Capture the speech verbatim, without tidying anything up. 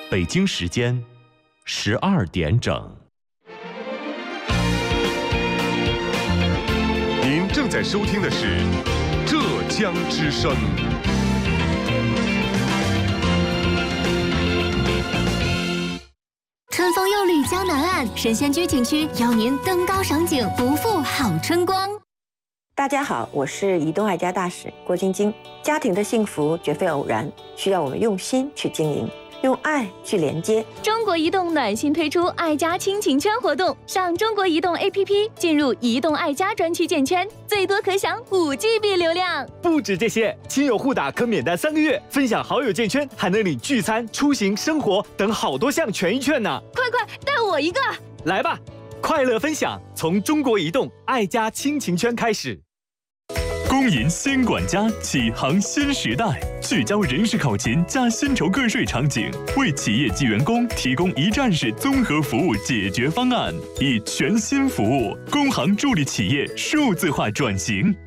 北京时间十二点整。 您正在收听的是浙江之声。 春风又绿江南岸，神仙居景区邀您登高赏景，不负好春光。 大家好，我是移动爱家大使郭晶晶。家庭的幸福绝非偶然，需要我们用心去经营，用爱去连接。 中国移动暖心推出爱家亲情圈活动，上中国移动 A P P 进入移动爱家专区建圈，最多可享五 G B 流量。 不止这些，亲友互打可免单三个月，分享好友建圈还能领聚餐、出行、生活等好多项权益券呢！ 快快带我一个！ 来吧，快乐分享从中国移动爱家亲情圈开始。 公银新管家启航新时代，聚焦人事考勤加薪酬个税场景，为企业及员工提供一站式综合服务解决方案，以全新服务工行助力企业数字化转型。